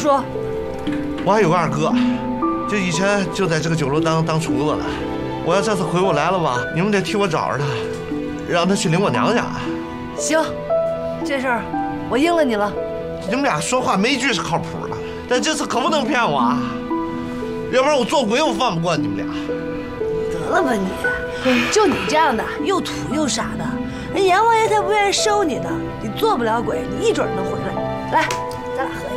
说。 我还有个二哥，就以前就在这个酒楼当厨子呢。我要这次回不来了吧，你们得替我找着他，让他去领我娘家。 行，这事儿我应了你了。 你们俩说话没一句是靠谱的，但这次可不能骗我啊，要不然我做鬼我放不过你们俩。 得了吧你，就你这样的又土又傻的，人阎王爷才不愿意收你呢。你做不了鬼，你一准能回来。来，咱俩合计。